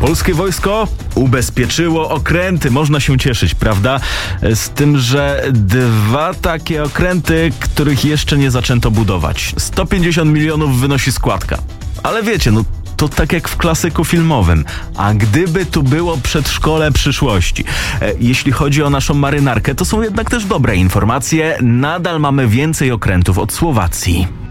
Polskie wojsko ubezpieczyło okręty. Można się cieszyć, prawda? Z tym, że 2 takie okręty, których jeszcze nie zaczęto budować. 150 milionów wynosi składka. Ale wiecie, to tak jak w klasyku filmowym. A gdyby tu było przedszkole przyszłości? Jeśli chodzi o naszą marynarkę, to są jednak też dobre informacje. Nadal mamy więcej okrętów od Słowacji.